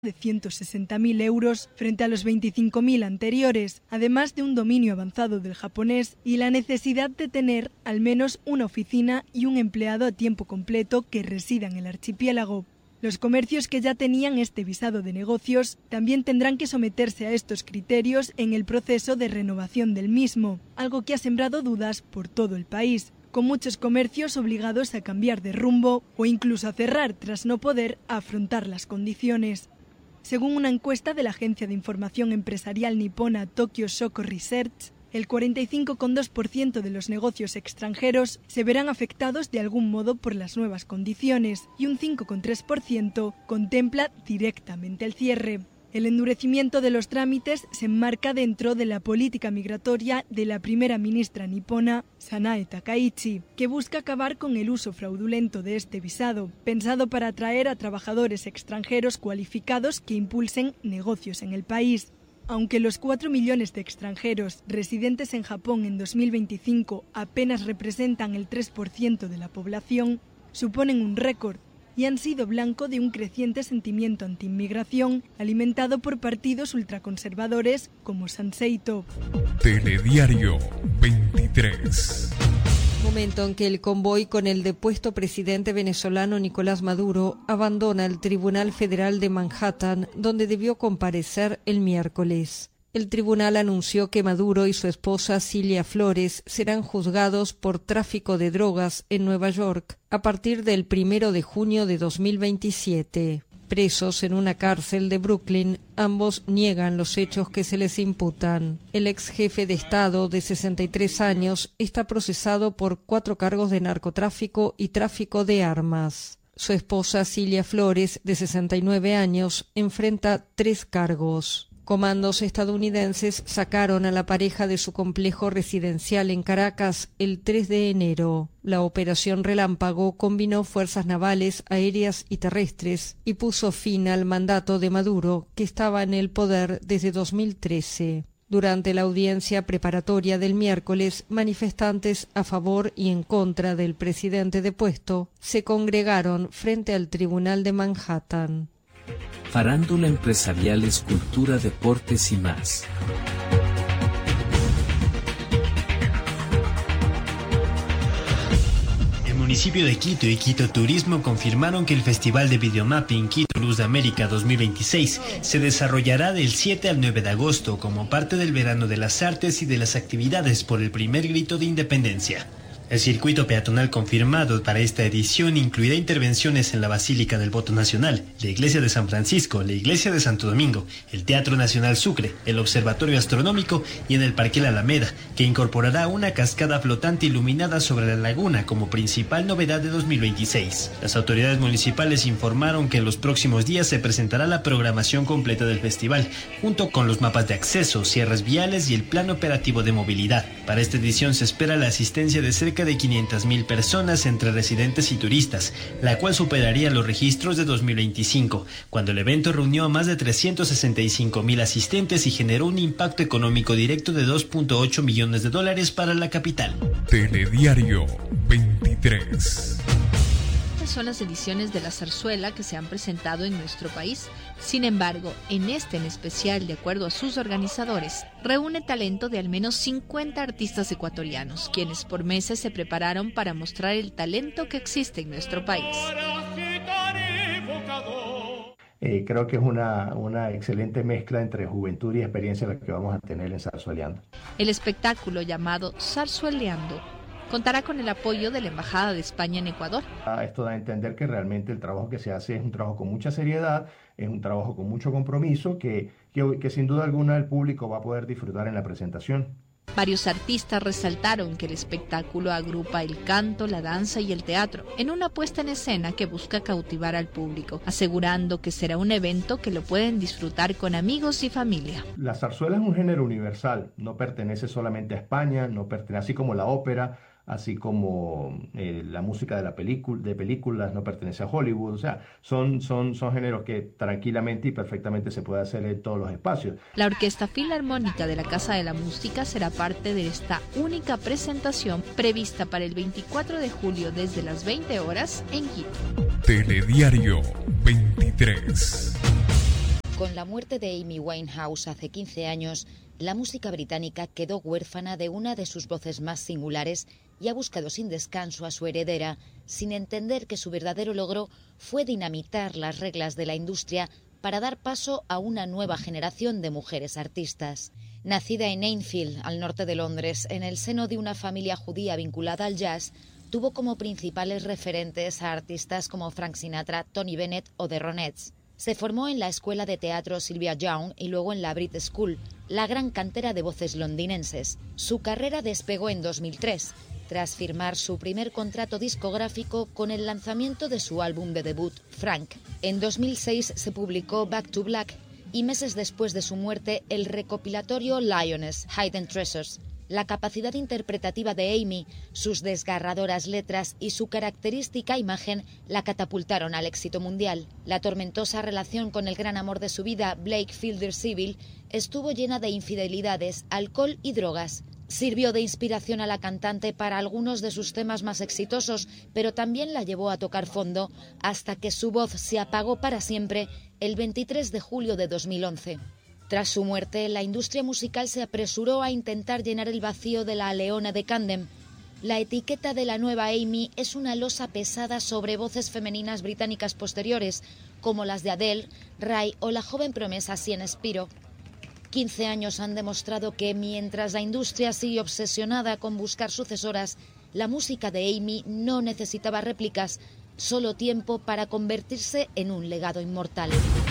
de 160.000 euros frente a los 25.000 anteriores, además de un dominio avanzado del japonés y la necesidad de tener al menos una oficina y un empleado a tiempo completo que resida en el archipiélago. Los comercios que ya tenían este visado de negocios también tendrán que someterse a estos criterios en el proceso de renovación del mismo, algo que ha sembrado dudas por todo el país, con muchos comercios obligados a cambiar de rumbo o incluso a cerrar tras no poder afrontar las condiciones. Según una encuesta de la agencia de información empresarial nipona Tokyo Shoko Research, el 45,2% de los negocios extranjeros se verán afectados de algún modo por las nuevas condiciones y un 5,3% contempla directamente el cierre. El endurecimiento de los trámites se enmarca dentro de la política migratoria de la primera ministra nipona, Sanae Takaichi, que busca acabar con el uso fraudulento de este visado, pensado para atraer a trabajadores extranjeros cualificados que impulsen negocios en el país. Aunque los 4 millones de extranjeros residentes en Japón en 2025 apenas representan el 3% de la población, suponen un récord y han sido blanco de un creciente sentimiento anti-inmigración alimentado por partidos ultraconservadores como Sansei-to. Telediario 23. Momento en que el convoy con el depuesto presidente venezolano Nicolás Maduro abandona el Tribunal Federal de Manhattan, donde debió comparecer el miércoles. El tribunal anunció que Maduro y su esposa Cilia Flores serán juzgados por tráfico de drogas en Nueva York a partir del 1 de junio de 2027. Presos en una cárcel de Brooklyn, ambos niegan los hechos que se les imputan. El ex jefe de Estado, de 63 años, está procesado por 4 cargos de narcotráfico y tráfico de armas. Su esposa Cilia Flores, de 69 años, enfrenta 3 cargos. Comandos estadounidenses sacaron a la pareja de su complejo residencial en Caracas el 3 de enero. La operación Relámpago combinó fuerzas navales, aéreas y terrestres y puso fin al mandato de Maduro, que estaba en el poder desde 2013. Durante la audiencia preparatoria del miércoles, manifestantes a favor y en contra del presidente depuesto se congregaron frente al Tribunal de Manhattan. Farándula empresarial, cultura, deportes y más. El municipio de Quito y Quito Turismo confirmaron que el Festival de Videomapping Quito Luz de América 2026 se desarrollará del 7 al 9 de agosto como parte del verano de las artes y de las actividades por el primer grito de independencia. El circuito peatonal confirmado para esta edición incluirá intervenciones en la Basílica del Voto Nacional, la Iglesia de San Francisco, la Iglesia de Santo Domingo, el Teatro Nacional Sucre, el Observatorio Astronómico y en el Parque La Alameda, que incorporará una cascada flotante iluminada sobre la laguna como principal novedad de 2026. Las autoridades municipales informaron que en los próximos días se presentará la programación completa del festival, junto con los mapas de acceso, cierres viales y el plan operativo de movilidad. Para esta edición se espera la asistencia de cerca de 500.000 personas entre residentes y turistas, la cual superaría los registros de 2025, cuando el evento reunió a más de 365.000 asistentes y generó un impacto económico directo de $2.8 millones para la capital. Telediario 23. Son las ediciones de la zarzuela que se han presentado en nuestro país. Sin embargo, en especial, de acuerdo a sus organizadores, reúne talento de al menos 50 artistas ecuatorianos, quienes por meses se prepararon para mostrar el talento que existe en nuestro país. Creo que es una excelente mezcla entre juventud y experiencia la que vamos a tener en Zarzueleando. El espectáculo llamado Zarzueleando contará con el apoyo de la Embajada de España en Ecuador. Esto da a entender que realmente el trabajo que se hace es un trabajo con mucha seriedad, es un trabajo con mucho compromiso, que sin duda alguna el público va a poder disfrutar en la presentación. Varios artistas resaltaron que el espectáculo agrupa el canto, la danza y el teatro en una puesta en escena que busca cautivar al público, asegurando que será un evento que lo pueden disfrutar con amigos y familia. La zarzuela es un género universal, no pertenece solamente a España, no pertenece, así como la ópera, así como la música de películas no pertenece a Hollywood, o sea, son géneros que tranquilamente y perfectamente se puede hacer en todos los espacios. La Orquesta Filarmónica de la Casa de la Música será parte de esta única presentación prevista para el 24 de julio desde las 20 horas en Quito. Telediario 23. Con la muerte de Amy Winehouse hace 15 años, la música británica quedó huérfana de una de sus voces más singulares y ha buscado sin descanso a su heredera, sin entender que su verdadero logro fue dinamitar las reglas de la industria para dar paso a una nueva generación de mujeres artistas. Nacida en Enfield, al norte de Londres, en el seno de una familia judía vinculada al jazz, tuvo como principales referentes a artistas como Frank Sinatra, Tony Bennett o The Ronettes. Se formó en la escuela de teatro Sylvia Young y luego en la Brit School, la gran cantera de voces londinenses. Su carrera despegó en 2003, tras firmar su primer contrato discográfico con el lanzamiento de su álbum de debut, Frank. En 2006 se publicó Back to Black y meses después de su muerte el recopilatorio Lioness, Hidden Treasures. La capacidad interpretativa de Amy, sus desgarradoras letras y su característica imagen la catapultaron al éxito mundial. La tormentosa relación con el gran amor de su vida, Blake Fielder Civil, estuvo llena de infidelidades, alcohol y drogas. Sirvió de inspiración a la cantante para algunos de sus temas más exitosos, pero también la llevó a tocar fondo hasta que su voz se apagó para siempre el 23 de julio de 2011. Tras su muerte, la industria musical se apresuró a intentar llenar el vacío de la leona de Camden. La etiqueta de la nueva Amy es una losa pesada sobre voces femeninas británicas posteriores, como las de Adele, Rai o la joven promesa Sian Spiro. 15 años han demostrado que mientras la industria sigue obsesionada con buscar sucesoras, la música de Amy no necesitaba réplicas, solo tiempo para convertirse en un legado inmortal.